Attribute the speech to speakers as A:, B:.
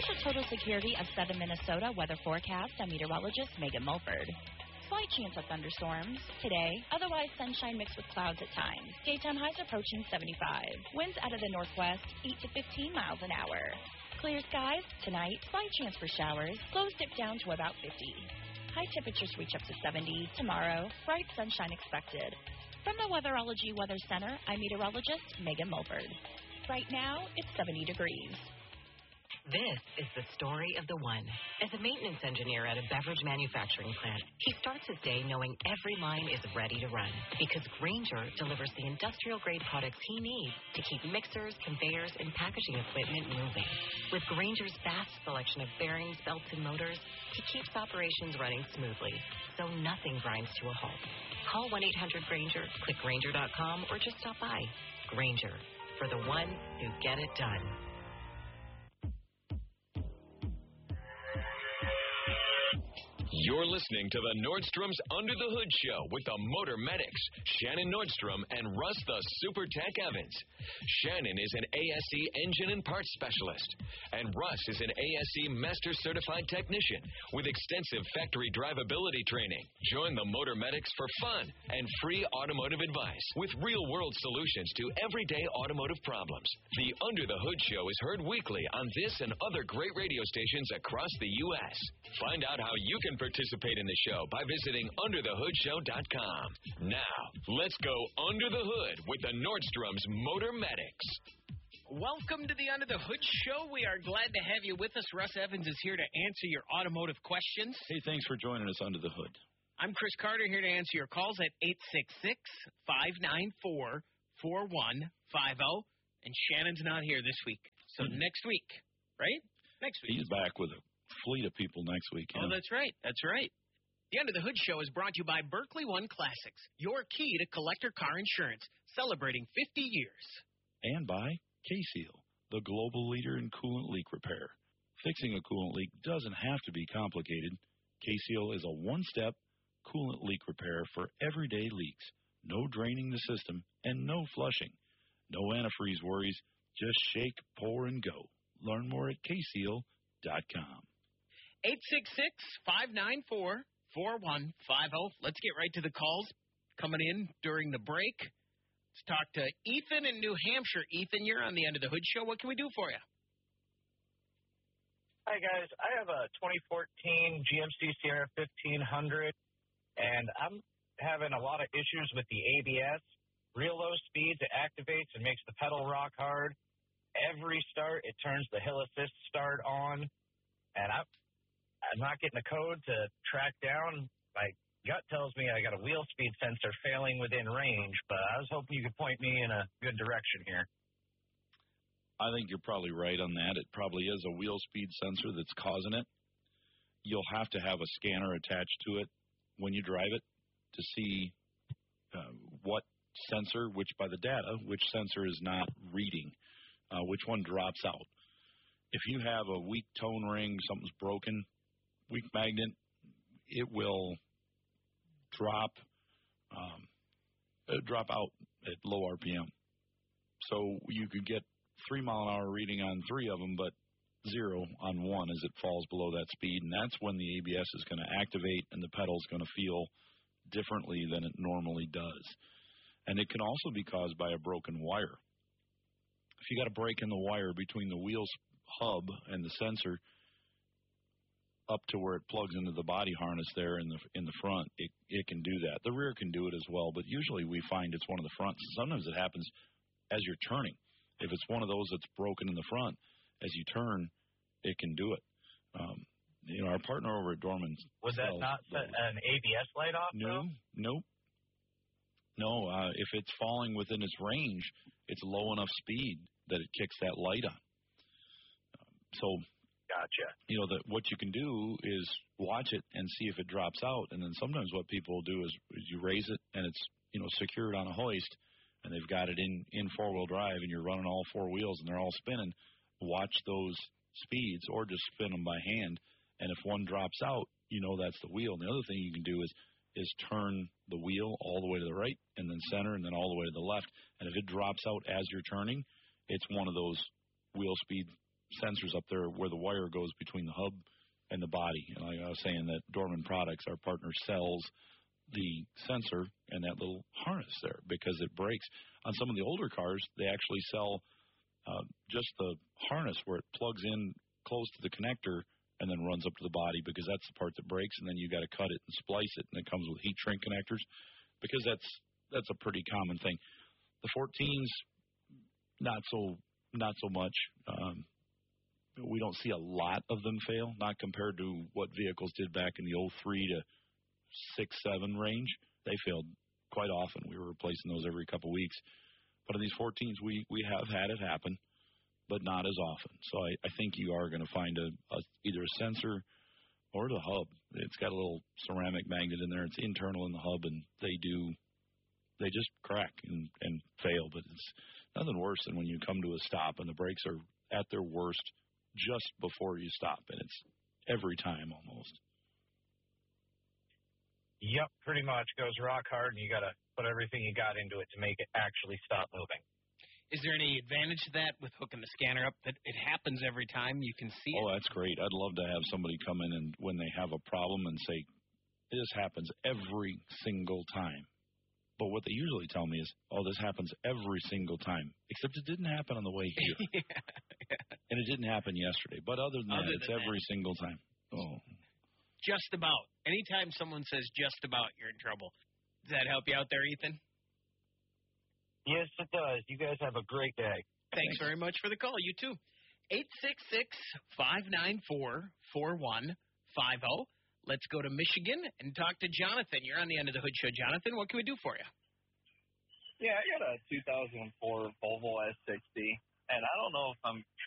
A: Official total security of Southern Minnesota weather forecast. I'm meteorologist Megan Mulford. Slight chance of thunderstorms today. Otherwise, sunshine mixed with clouds at times. Daytime highs approaching 75. Winds out of the northwest, 8 to 15 miles an hour. Clear skies tonight. Slight chance for showers. Lows dip down to about 50. High temperatures reach up to 70. Tomorrow, bright sunshine expected. From the Weatherology Weather Center, I'm meteorologist Megan Mulford. Right now, it's 70 degrees.
B: This is the story of the one. As a maintenance engineer at a beverage manufacturing plant, he starts his day knowing every line is ready to run because Grainger delivers the industrial-grade products he needs to keep mixers, conveyors, and packaging equipment moving. With Grainger's vast selection of bearings, belts, and motors, he keeps operations running smoothly, so nothing grinds to a halt. Call 1-800-GRAINGER, click Grainger.com, or just stop by. Grainger, for the ones who get it done.
C: You're listening to the Nordstrom's Under the Hood Show with the Motor Medics, Shannon Nordstrom and Russ the Super Tech Evans. Shannon is an ASE engine and parts specialist, and Russ is an ASE Master Certified Technician with extensive factory drivability training. Join the Motor Medics for fun and free automotive advice with real-world solutions to everyday automotive problems. The Under the Hood Show is heard weekly on this and other great radio stations across the U.S. Find out how you can participate in the show by visiting UnderTheHoodShow.com. Now, let's go under the hood with the Nordstrom's Motor Medics.
D: Welcome to the Under the Hood Show. We are glad to have you with us. Russ Evans is here to answer your automotive questions.
E: Hey, thanks for joining us under the hood.
D: I'm Chris Carter here to answer your calls at 866-594-4150. And Shannon's not here this week. So next week, right? Next week.
E: He's back with a fleet of people next week.
D: Oh, that's right. That's right. The Under the Hood Show is brought to you by Berkley One Classics, your key to collector car insurance, celebrating 50 years.
E: And by K-Seal, the global leader in coolant leak repair. Fixing a coolant leak doesn't have to be complicated. K-Seal is a one-step coolant leak repair for everyday leaks. No draining the system and no flushing. No antifreeze worries. Just shake, pour, and go. Learn more at kseal.com.
D: 866-594-4150. Let's get right to the calls coming in during the break. Let's talk to Ethan in New Hampshire. Ethan, you're on the Under the Hood Show. What can we do for you?
F: Hi, guys. I have a 2014 GMC Sierra 1500, and I'm having a lot of issues with the ABS. Real low speeds, it activates and makes the pedal rock hard. Every start, it turns the hill assist start on, and I'm not getting a code to track down. My gut tells me I got a wheel speed sensor failing within range, but I was hoping you could point me in a good direction here.
E: I think you're probably right on that. It probably is a wheel speed sensor that's causing it. You'll have to have a scanner attached to it when you drive it to see what sensor, which by the data, which sensor is not reading, which one drops out. If you have a weak tone ring, something's broken, weak magnet, it will drop out at low RPM. So you could get 3 mile an hour reading on 3 of them, but 0 on 1 as it falls below that speed, and that's when the ABS is going to activate and the pedal's going to feel differently than it normally does. And it can also be caused by a broken wire. If you got a break in the wire between the wheel's hub and the sensor up to where it plugs into the body harness there in the front, it can do that. The rear can do it as well, but usually we find it's one of the fronts. Sometimes it happens as you're turning. If it's one of those that's broken in the front, as you turn, it can do it. Our partner over at Dorman.
F: Was that not an ABS light off?
E: No. If it's falling within its range, it's low enough speed that it kicks that light on.
F: Gotcha.
E: What you can do is watch it and see if it drops out. And then sometimes what people will do is you raise it and it's secured on a hoist, and they've got it in four-wheel drive, and you're running all four wheels and they're all spinning. Watch those speeds or just spin them by hand. And if one drops out, that's the wheel. And the other thing you can do is turn the wheel all the way to the right and then center and then all the way to the left. And if it drops out as you're turning, it's one of those wheel speed sensors up there where the wire goes between the hub and the body. And like I was saying, that Dorman Products, our partner, sells the sensor and that little harness there because it breaks. On some of the older cars, they actually sell just the harness where it plugs in close to the connector and then runs up to the body because that's the part that breaks, and then you got to cut it and splice it, and it comes with heat shrink connectors because that's a pretty common thing. The 14s, not so much. We don't see a lot of them fail, not compared to what vehicles did back in the 03 to 6, 7 range. They failed quite often. We were replacing those every couple of weeks. But in these 14s, we have had it happen, but not as often. So I think you are going to find either a sensor or the hub. It's got a little ceramic magnet in there. It's internal in the hub, and they just crack and fail. But it's nothing worse than when you come to a stop and the brakes are at their worst just before you stop, and it's every time almost.
F: Yep, pretty much goes rock hard, and you got to put everything you got into it to make it actually stop moving.
D: Is there any advantage to that with hooking the scanner up that it happens every time you can see it?
E: Oh, that's great. I'd love to have somebody come in and when they have a problem and say, this happens every single time. But what they usually tell me is, oh, this happens every single time, except it didn't happen on the way here.
D: Yeah.
E: And it didn't happen yesterday. But other than that, it's every single time. Oh.
D: Just about. Anytime someone says just about, you're in trouble. Does that help you out there, Ethan?
F: Yes, it does. You guys have a great day.
D: Thanks very much for the call. You too. 866-594-4150. Let's go to Michigan and talk to Jonathan. You're on the End of the Hood Show. Jonathan, what can we do for you?
G: Yeah, I got a 2004 Volvo S60, and I don't know if I'm